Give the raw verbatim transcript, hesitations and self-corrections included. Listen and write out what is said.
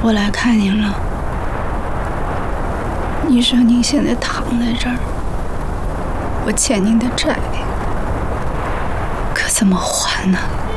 我来看您了。医生，您现在躺在这儿，我欠您的债可怎么还呢？